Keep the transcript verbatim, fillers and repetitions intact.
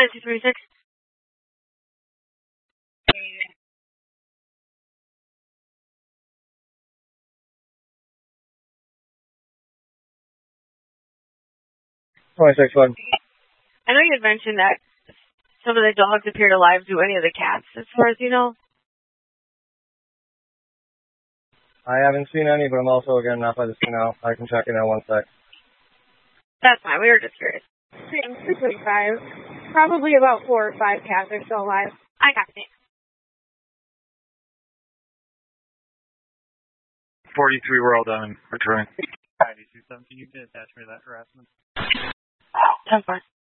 nine two three six. twenty-six one. I know you had mentioned that some of the dogs appeared alive. Do any of the cats, as far as you know? I haven't seen any, but I'm also, again, not by the scene now. I can check in in one sec. That's fine. We were just curious. Same, six twenty-five. Probably about four or five cats are still alive. I got it. forty-three, we're all done. Returning. ninety-two seven, can you get attachment to that harassment? ten four.